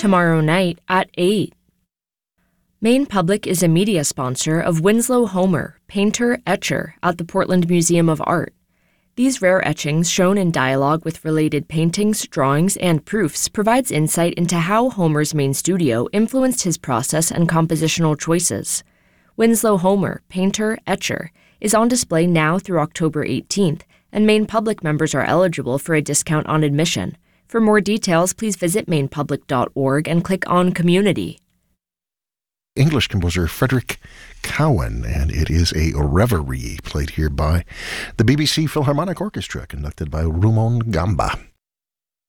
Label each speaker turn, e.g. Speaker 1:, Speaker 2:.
Speaker 1: tomorrow night at 8. Maine Public is a media sponsor of Winslow Homer, painter-etcher at the Portland Museum of Art. These rare etchings, shown in dialogue with related paintings, drawings, and proofs, provides insight into how Homer's Maine studio influenced his process and compositional choices. Winslow Homer, painter-etcher, is on display now through October 18th, and Maine Public members are eligible for a discount on admission. For more details, please visit mainepublic.org and click on Community.
Speaker 2: English composer Frederick Cowan, and it is a reverie played here by the BBC Philharmonic Orchestra, conducted by Rumon Gamba.